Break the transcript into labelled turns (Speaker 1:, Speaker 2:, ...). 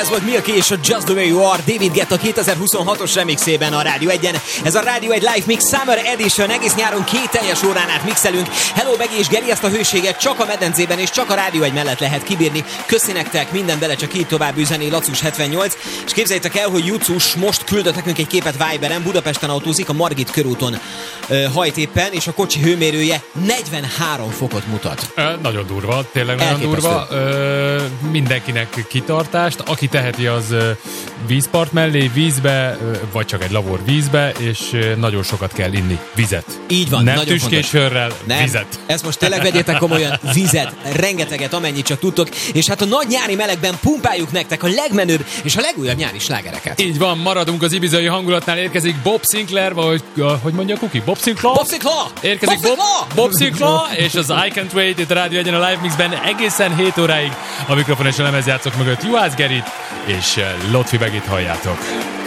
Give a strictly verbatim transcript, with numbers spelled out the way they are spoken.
Speaker 1: ez volt Milky és a Just the Way You Are, David Guetta kétezer-huszonhatos remixében a Rádió egyen. Ez a Rádió egy Live Mix Summer Edition, egész nyáron két teljes órán át mixelünk. Hello Begi és Geri, ezt a hőséget csak a medencében és csak a Rádió egy mellett lehet kibírni. Köszi nektek, minden bele, csak így tovább üzeni, Lacus hetvennyolc. És képzeljétek el, hogy Jucus most küldött nekünk egy képet Viberen, Budapesten autózik, a Margit körúton ö, hajt éppen, és a kocsi hőmérője negyvenhárom fokot mutat.
Speaker 2: E, nagyon durva, tényleg nagyon Elképesztő. durva. Ö, mindenkinek kitartást, aki teheti, az ö, vízpart mellé, vízbe, ö, vagy csak egy lavor vízbe, és ö, nagyon sokat kell inni vizet.
Speaker 1: Így van,
Speaker 2: nem
Speaker 1: nagyon
Speaker 2: tüskés sörrel, vizet.
Speaker 1: Ezt most tényleg vegyétek komolyan, vizet, rengeteget, amennyit csak tudtok, és hát a nagy nyári melegben pumpáljuk nektek a legmenőbb és a legújabb nyári slágereket.
Speaker 2: Így van, maradunk az ibizai hangulatnál, érkezik Bob Sinclair, vagy uh, hogy mondja Kuki? Bob Sinclair?
Speaker 1: Bob Sinclair!
Speaker 2: Érkezik
Speaker 1: Bob,
Speaker 2: Bob, Bob Sinclair, és az I Can't Wait itt a Rádió egyen a Live Mixben egészen hét óráig a mikrofon és a lemezjátszók mögött Juhász Gerit és Lotfi Begit halljátok.